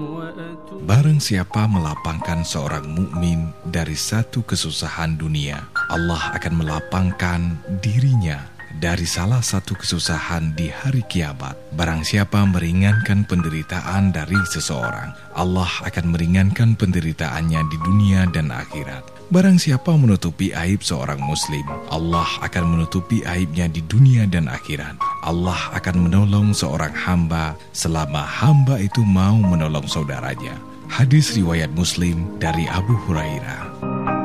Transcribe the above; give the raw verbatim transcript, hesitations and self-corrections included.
Barang siapa melapangkan seorang mukmin dari satu kesusahan dunia, Allah akan melapangkan dirinya dari salah satu kesusahan di hari kiamat. Barang siapa meringankan penderitaan dari seseorang, Allah akan meringankan penderitaannya di dunia dan akhirat. Barang siapa menutupi aib seorang muslim, Allah akan menutupi aibnya di dunia dan akhirat. Allah akan menolong seorang hamba selama hamba itu mau menolong saudaranya. Hadis riwayat Muslim dari Abu Hurairah.